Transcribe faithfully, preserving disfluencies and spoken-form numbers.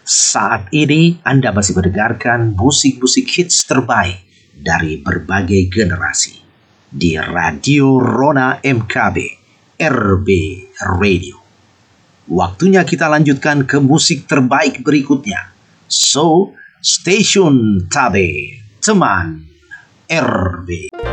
Saat ini Anda masih mendengarkan musik-musik hits terbaik dari berbagai generasi di Radio Rona M K B, R B Radio. Waktunya kita lanjutkan ke musik terbaik berikutnya. So, Stasiun Tabe, teman R B.